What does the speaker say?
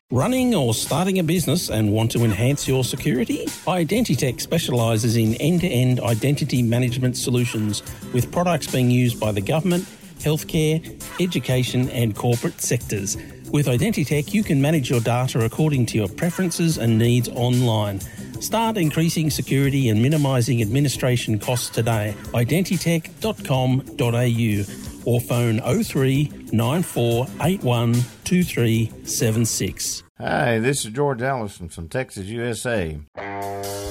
Running or starting a business and want to enhance your security? Identitech specialises in end-to-end identity management solutions with products being used by the government, healthcare, education and corporate sectors. With Identitech, you can manage your data according to your preferences and needs online. Start increasing security and minimising administration costs today. Identitech.com.au or phone 03 9481 2376. Hi, this is George Allison from Texas, USA.